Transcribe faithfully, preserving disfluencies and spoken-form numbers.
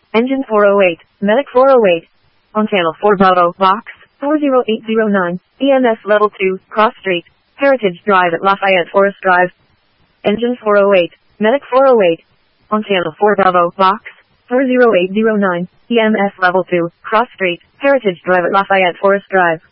Engine four oh eight, Medic four oh eight. On channel four Bravo, box four zero eight zero nine, E M S level two, Cross Street, Heritage Drive at Lafayette Forest Drive. Engine four oh eight, Medic four oh eight. On channel four Bravo, box four zero eight zero nine, E M S level two, Cross Street, Heritage Drive at Lafayette Forest Drive.